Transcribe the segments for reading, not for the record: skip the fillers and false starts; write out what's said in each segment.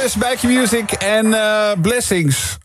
Alice, Back Your Music en Blessings.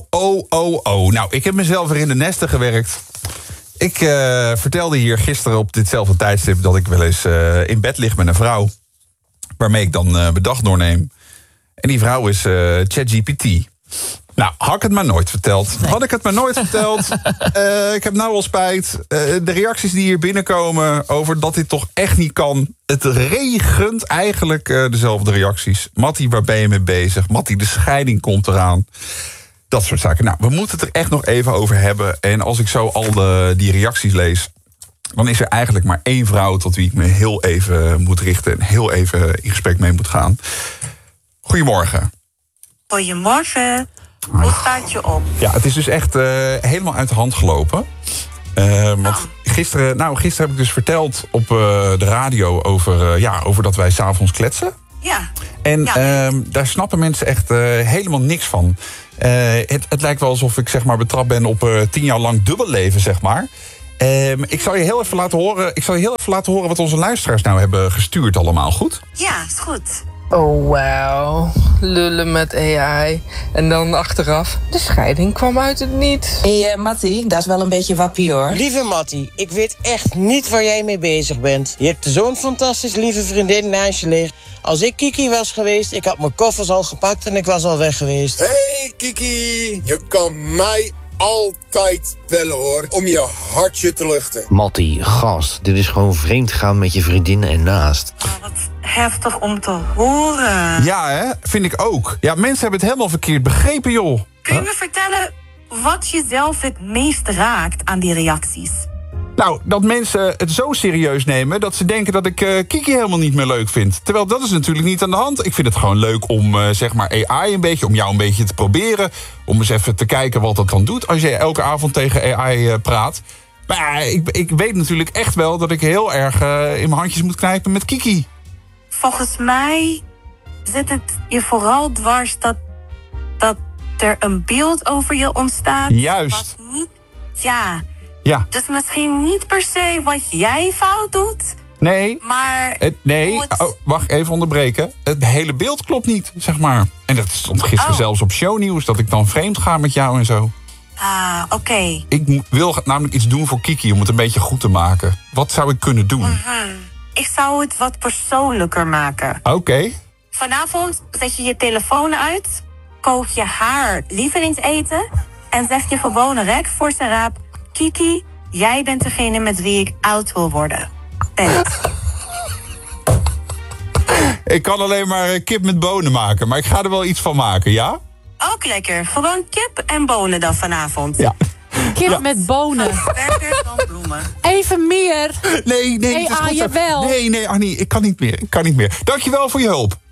Oh. Nou, ik heb mezelf weer in de nesten gewerkt. Ik vertelde hier gisteren op ditzelfde tijdstip dat ik wel eens in bed lig met een vrouw. Waarmee ik dan mijn dag doorneem. En die vrouw is ChatGPT. Nou, had ik het maar nooit verteld. Nee. Had ik het maar nooit verteld. Ik heb nou al spijt. De reacties die hier binnenkomen over dat dit toch echt niet kan. Het regent eigenlijk dezelfde reacties. Mattie, waar ben je mee bezig? Mattie, de scheiding komt eraan. Dat soort zaken. Nou, we moeten het er echt nog even over hebben. En als ik zo al die reacties lees, dan is er eigenlijk maar één vrouw tot wie ik me heel even moet richten en heel even in gesprek mee moet gaan. Goedemorgen. Goedemorgen. Hoe staat je op? Ja, het is dus echt helemaal uit de hand gelopen. Want gisteren heb ik dus verteld op de radio over dat wij 's avonds kletsen. Ja. En daar snappen mensen echt helemaal niks van. Het lijkt wel alsof ik zeg maar betrapt ben op 10 jaar lang dubbelleven, zeg maar. Ik zal je heel even laten horen wat onze luisteraars nou hebben gestuurd allemaal, goed? Ja, is goed. Oh, wauw. Lullen met AI. En dan achteraf, de scheiding kwam uit het niet. Hé, Mattie, dat is wel een beetje wappie, hoor. Lieve Mattie, ik weet echt niet waar jij mee bezig bent. Je hebt zo'n fantastisch lieve vriendin naast je liggen. Als ik Kiki was geweest, ik had mijn koffers al gepakt en ik was al weg geweest. Hey Kiki, je kan mij altijd bellen, hoor, om je hartje te luchten. Mattie, gast, dit is gewoon vreemd gaan met je vriendinnen ernaast. Oh, wat heftig om te horen. Ja, hè? Vind ik ook. Ja, mensen hebben het helemaal verkeerd begrepen, joh. Kun je me vertellen wat jezelf het meest raakt aan die reacties? Nou, dat mensen het zo serieus nemen dat ze denken dat ik Kiki helemaal niet meer leuk vind. Terwijl dat is natuurlijk niet aan de hand. Ik vind het gewoon leuk om zeg maar AI om jou een beetje te proberen. Om eens even te kijken wat dat dan doet als je elke avond tegen AI praat. Maar ik weet natuurlijk echt wel dat ik heel erg in mijn handjes moet knijpen met Kiki. Volgens mij zit het je vooral dwars dat er een beeld over je ontstaat. Juist. Wat niet, ja. Ja. Dus misschien niet per se wat jij fout doet. Nee. Maar wacht, even onderbreken. Het hele beeld klopt niet, zeg maar. En dat stond gisteren zelfs op shownieuws, dat ik dan vreemd ga met jou en zo. Ah, oké. Ik wil namelijk iets doen voor Kiki om het een beetje goed te maken. Wat zou ik kunnen doen? Ik zou het wat persoonlijker maken. Oké. Vanavond zet je je telefoon uit, kook je haar lievelingseten en zeg je gewoon recht voor zijn raap: Kiki, jij bent degene met wie ik oud wil worden. Ik kan alleen maar kip met bonen maken, maar ik ga er wel iets van maken, ja? Ook lekker. Gewoon kip en bonen dan vanavond. Ja. Kip met bonen. Sterker dan bloemen. Even meer. Nee. Jawel. Nee, Annie, ik kan niet meer. Dankjewel voor je hulp.